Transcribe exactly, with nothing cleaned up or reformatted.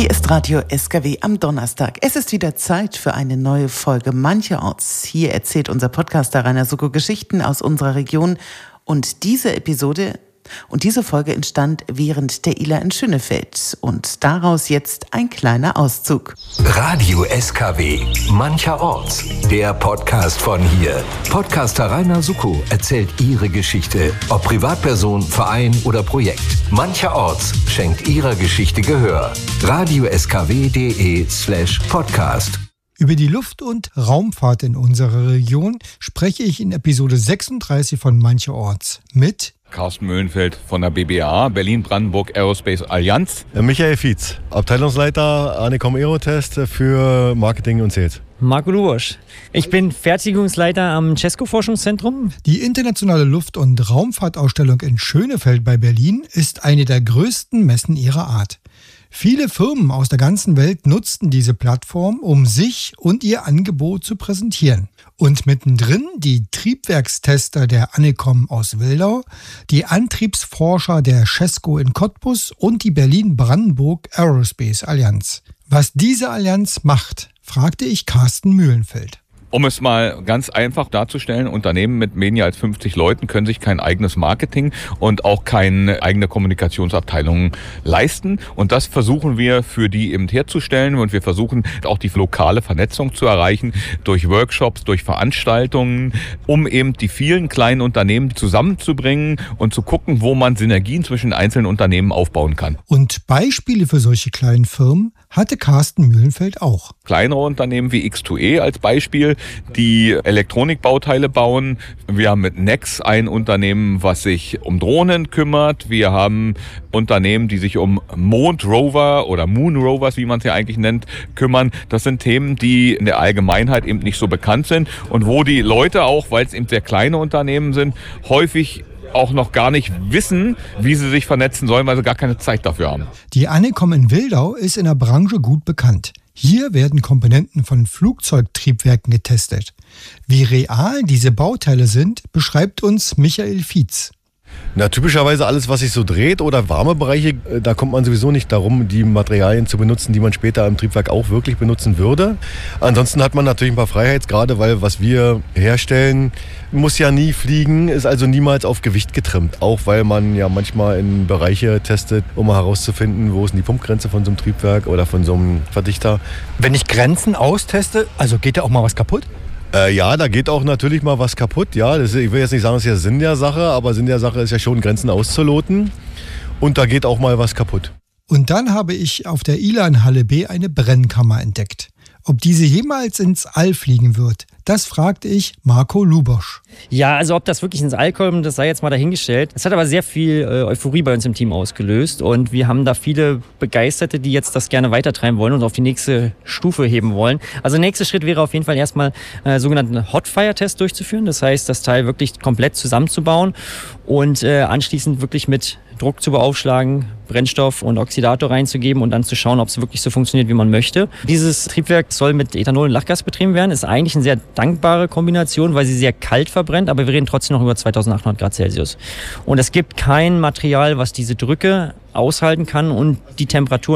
Hier ist Radio S K W am Donnerstag. Es ist wieder Zeit für eine neue Folge Mancherorts. Hier erzählt unser Podcaster Rainer Suckow Geschichten aus unserer Region. Und diese Episode und diese Folge entstand während der I L A in Schönefeld. Und daraus jetzt ein kleiner Auszug. Radio S K W Mancherorts, der Podcast von hier. Podcaster Rainer Suckow erzählt ihre Geschichte, ob Privatperson, Verein oder Projekt. Mancherorts schenkt ihrer Geschichte Gehör. radio s k w punkt d e slash podcast. Über die Luft- und Raumfahrt in unserer Region spreche ich in Episode sechsunddreißig von Mancherorts mit Carsten Mühlenfeld von der B B A, Berlin-Brandenburg Aerospace Allianz. Michael Fietz, Abteilungsleiter Anecom Aerotest für Marketing und Sales. Marco Lubosch. Ich bin Fertigungsleiter am Cesco-Forschungszentrum. Die internationale Luft- und Raumfahrtausstellung in Schönefeld bei Berlin ist eine der größten Messen ihrer Art. Viele Firmen aus der ganzen Welt nutzten diese Plattform, um sich und ihr Angebot zu präsentieren. Und mittendrin die Triebwerkstester der Anecom aus Wildau, die Antriebsforscher der Cesco in Cottbus und die Berlin-Brandenburg Aerospace Allianz. Was diese Allianz macht, fragte ich Carsten Mühlenfeld. Um es mal ganz einfach darzustellen, Unternehmen mit weniger als fünfzig Leuten können sich kein eigenes Marketing und auch keine eigene Kommunikationsabteilung leisten. Und das versuchen wir für die eben herzustellen. Und wir versuchen auch die lokale Vernetzung zu erreichen durch Workshops, durch Veranstaltungen, um eben die vielen kleinen Unternehmen zusammenzubringen und zu gucken, wo man Synergien zwischen einzelnen Unternehmen aufbauen kann. Und Beispiele für solche kleinen Firmen hatte Carsten Mühlenfeld auch. Kleinere Unternehmen wie X zwei E als Beispiel, die Elektronikbauteile bauen. Wir haben mit Nex ein Unternehmen, was sich um Drohnen kümmert. Wir haben Unternehmen, die sich um Mondrover oder Moonrovers, wie man es ja eigentlich nennt, kümmern. Das sind Themen, die in der Allgemeinheit eben nicht so bekannt sind und wo die Leute auch, weil es eben sehr kleine Unternehmen sind, häufig auch noch gar nicht wissen, wie sie sich vernetzen sollen, weil sie gar keine Zeit dafür haben. Die Anecom in Wildau ist in der Branche gut bekannt. Hier werden Komponenten von Flugzeugtriebwerken getestet. Wie real diese Bauteile sind, beschreibt uns Michael Fietz. Na, typischerweise alles, was sich so dreht oder warme Bereiche, da kommt man sowieso nicht darum, die Materialien zu benutzen, die man später im Triebwerk auch wirklich benutzen würde. Ansonsten hat man natürlich ein paar Freiheitsgrade, weil was wir herstellen, muss ja nie fliegen, ist also niemals auf Gewicht getrimmt. Auch weil man ja manchmal in Bereiche testet, um mal herauszufinden, wo ist denn die Pumpgrenze von so einem Triebwerk oder von so einem Verdichter. Wenn ich Grenzen austeste, also geht da auch mal was kaputt? Äh, ja, da geht auch natürlich mal was kaputt. Ja, das ist, ich will jetzt nicht sagen, das ist ja Sinn der Sache, aber Sinn der Sache ist ja schon, Grenzen auszuloten. Und da geht auch mal was kaputt. Und dann habe ich auf der I L A in Halle B eine Brennkammer entdeckt. Ob diese jemals ins All fliegen wird, das fragte ich Marco Lubosch. Ja, also ob das wirklich ins All kommt, das sei jetzt mal dahingestellt. Es hat aber sehr viel äh, Euphorie bei uns im Team ausgelöst und wir haben da viele Begeisterte, die jetzt das gerne weitertreiben wollen und auf die nächste Stufe heben wollen. Also der nächste Schritt wäre auf jeden Fall erstmal äh, sogenannten Hotfire-Test durchzuführen. Das heißt, das Teil wirklich komplett zusammenzubauen und äh, anschließend wirklich mit Druck zu beaufschlagen, Brennstoff und Oxidator reinzugeben und dann zu schauen, ob es wirklich so funktioniert, wie man möchte. Dieses Triebwerk soll mit Ethanol und Lachgas betrieben werden. Ist eigentlich eine sehr dankbare Kombination, weil sie sehr kalt verbrennt, aber wir reden trotzdem noch über zweitausendachthundert Grad Celsius. Und es gibt kein Material, was diese Drücke aushalten kann und die Temperatur